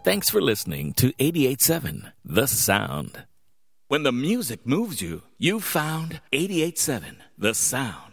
Thanks for listening to 88.7 The Sound. When the music moves you, you found 88.7 The Sound.